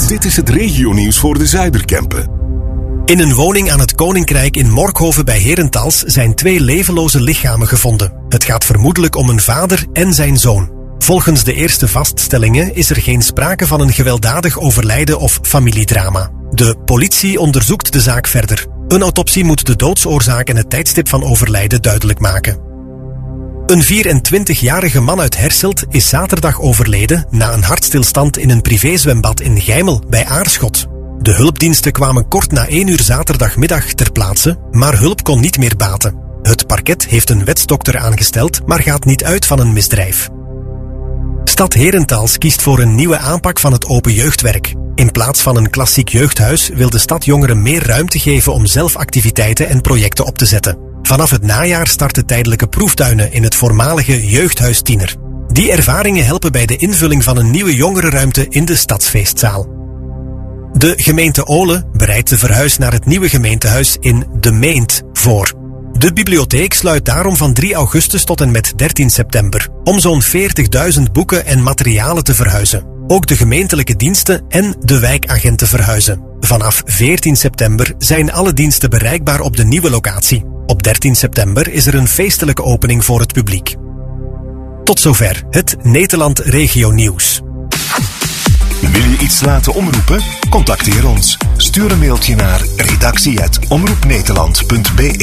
Dit is het regionieuws voor de Zuiderkempen. In een woning aan het Koninkrijk in Morkhoven bij Herentals zijn 2 levenloze lichamen gevonden. Het gaat vermoedelijk om een vader en zijn zoon. Volgens de eerste vaststellingen is er geen sprake van een gewelddadig overlijden of familiedrama. De politie onderzoekt de zaak verder. Een autopsie moet de doodsoorzaak en het tijdstip van overlijden duidelijk maken. Een 24-jarige man uit Herselt is zaterdag overleden na een hartstilstand in een privézwembad in Geimel bij Aarschot. De hulpdiensten kwamen kort na 1 uur zaterdagmiddag ter plaatse, maar hulp kon niet meer baten. Het parket heeft een wetsdokter aangesteld, maar gaat niet uit van een misdrijf. Stad Herentals kiest voor een nieuwe aanpak van het open jeugdwerk. In plaats van een klassiek jeugdhuis wil de stad jongeren meer ruimte geven om zelf activiteiten en projecten op te zetten. Vanaf het najaar starten tijdelijke proeftuinen in het voormalige jeugdhuis Tiener. Die ervaringen helpen bij de invulling van een nieuwe jongerenruimte in de stadsfeestzaal. De gemeente Ole bereidt de verhuis naar het nieuwe gemeentehuis in De Meent voor. De bibliotheek sluit daarom van 3 augustus tot en met 13 september om zo'n 40.000 boeken en materialen te verhuizen. Ook de gemeentelijke diensten en de wijkagenten verhuizen. Vanaf 14 september zijn alle diensten bereikbaar op de nieuwe locatie. Op 13 september is er een feestelijke opening voor het publiek. Tot zover het Nederland Regio Nieuws. Wil je iets laten omroepen? Contacteer ons. Stuur een mailtje naar redactie@omroepnederland.be.